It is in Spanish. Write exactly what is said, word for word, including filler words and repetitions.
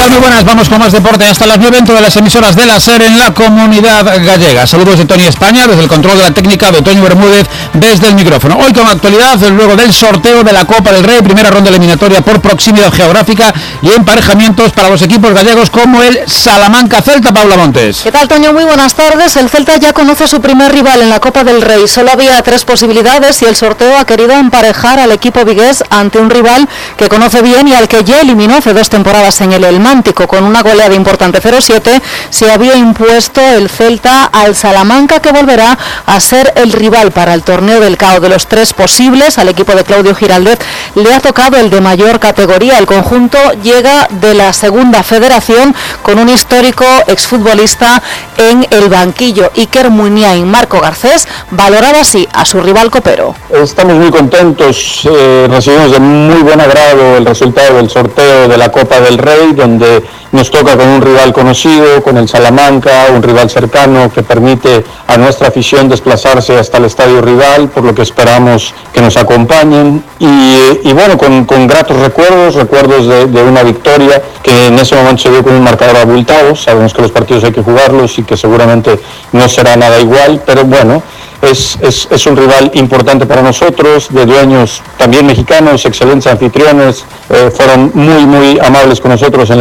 tal? Muy buenas, vamos con más deporte hasta las nueve dentro de las emisoras de la SER en la Comunidad Gallega. Saludos de Tony España, desde el control de la técnica de Toño Bermúdez, desde el micrófono. Hoy con actualidad, luego del sorteo de la Copa del Rey, primera ronda eliminatoria por proximidad geográfica y emparejamientos para los equipos gallegos como el Salamanca Celta. Paula Montes. ¿Qué tal, Toño? Muy buenas tardes. El Celta ya conoce a su primer rival en la Copa del Rey. Solo había tres posibilidades y el sorteo ha querido emparejar al equipo vigués ante un rival que conoce bien y al que ya eliminó hace dos temporadas en el El Mántico. Con una goleada importante cero siete se había impuesto el Celta al Salamanca, que volverá a ser el rival para el torneo del C A O. De los tres posibles, al equipo de Claudio Giraldez le ha tocado el de mayor categoría. El conjunto llega de la segunda federación con un histórico exfutbolista en el banquillo. Iker Muniain. Marco Garcés valoraba así a su rival copero. Estamos muy contentos, eh, recibimos de muy buen agrado el resultado del sorteo de la Copa del Rey, donde nos toca con un rival conocido, con el Salamanca, un rival cercano que permite a nuestra afición desplazarse hasta el estadio rival, por lo que esperamos que nos acompañen y, y bueno, con, con gratos recuerdos, recuerdos de, de una victoria que en ese momento se dio con un marcador abultado. Sabemos que los partidos hay que jugarlos y que seguramente no será nada igual, pero bueno, Es, es, es un rival importante para nosotros, de dueños también mexicanos, excelentes anfitriones, eh, fueron muy, muy amables con nosotros en